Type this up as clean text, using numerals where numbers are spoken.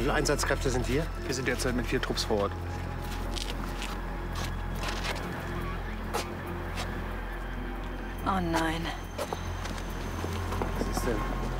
viele Einsatzkräfte sind hier? Wir sind derzeit mit 4 Trupps vor Ort. Oh nein. Was ist denn?